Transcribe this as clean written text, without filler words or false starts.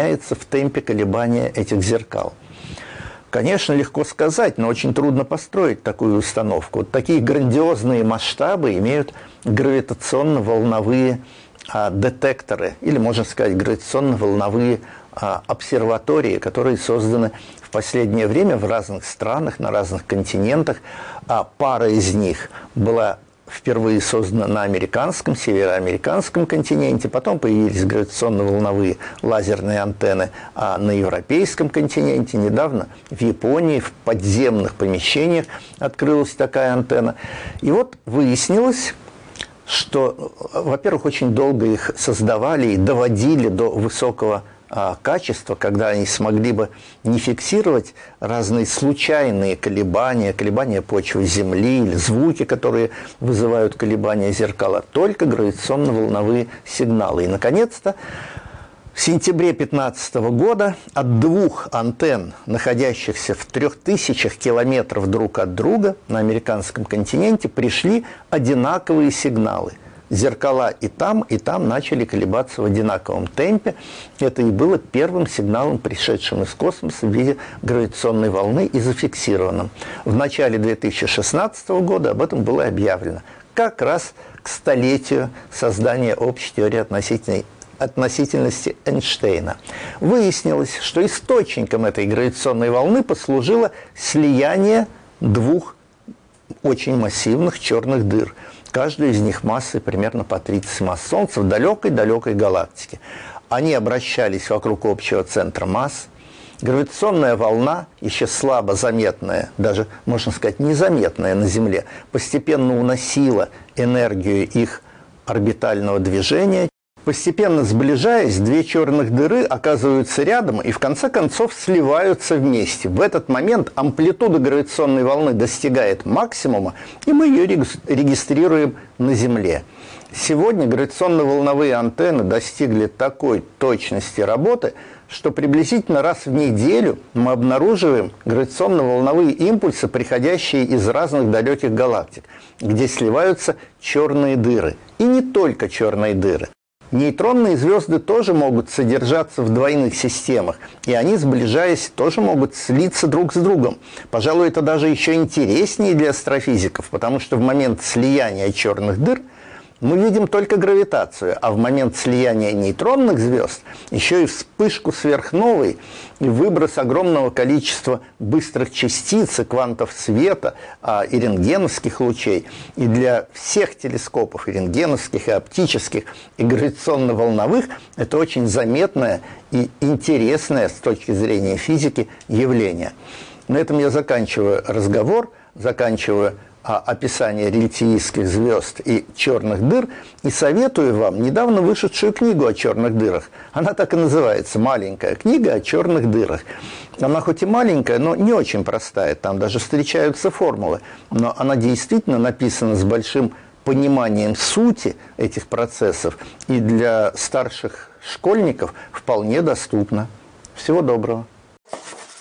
меняется в темпе колебания этих зеркал. Конечно, легко сказать, но очень трудно построить такую установку. Вот такие грандиозные масштабы имеют гравитационно-волновые детекторы, или, можно сказать, гравитационно-волновые обсерватории, которые созданы в последнее время в разных странах, на разных континентах. Пара из них была впервые создана на американском, североамериканском континенте, потом появились гравитационно-волновые лазерные антенны на европейском континенте. Недавно в Японии в подземных помещениях открылась такая антенна. И вот выяснилось, что, во-первых, очень долго их создавали и доводили до высокого качества, когда они смогли бы не фиксировать разные случайные колебания, колебания почвы Земли или звуки, которые вызывают колебания зеркала, только гравитационно-волновые сигналы. И, наконец-то, в сентябре 2015 года от двух антенн, находящихся в 3000 километров друг от друга на американском континенте, пришли одинаковые сигналы. Зеркала и там начали колебаться в одинаковом темпе. Это и было первым сигналом, пришедшим из космоса в виде гравитационной волны и зафиксированным. В начале 2016 года об этом было объявлено, как раз к столетию создания общей теории относительности Эйнштейна. Выяснилось, что источником этой гравитационной волны послужило слияние двух очень массивных черных дыр. Каждая из них массой примерно по 30 масс Солнца в далекой-далекой галактике. Они обращались вокруг общего центра масс. Гравитационная волна, еще слабо заметная, даже, можно сказать, незаметная на Земле, постепенно уносила энергию их орбитального движения. Постепенно сближаясь, две черных дыры оказываются рядом и в конце концов сливаются вместе. В этот момент амплитуда гравитационной волны достигает максимума, и мы ее регистрируем на Земле. Сегодня гравитационно-волновые антенны достигли такой точности работы, что приблизительно раз в неделю мы обнаруживаем гравитационно-волновые импульсы, приходящие из разных далеких галактик, где сливаются черные дыры. И не только черные дыры. Нейтронные звезды тоже могут содержаться в двойных системах, и они, сближаясь, тоже могут слиться друг с другом. Пожалуй, это даже еще интереснее для астрофизиков, потому что в момент слияния черных дыр мы видим только гравитацию, а в момент слияния нейтронных звезд еще и вспышку сверхновой и выброс огромного количества быстрых частиц и квантов света, и рентгеновских лучей. И для всех телескопов, и рентгеновских, и оптических, и гравитационно-волновых, это очень заметное и интересное с точки зрения физики явление. На этом я заканчиваю разговор, заканчиваю описание релятивистских звезд и черных дыр, и советую вам недавно вышедшую книгу о черных дырах. Она так и называется «Маленькая книга о черных дырах». Она хоть и маленькая, но не очень простая, там даже встречаются формулы, но она действительно написана с большим пониманием сути этих процессов и для старших школьников вполне доступна. Всего доброго.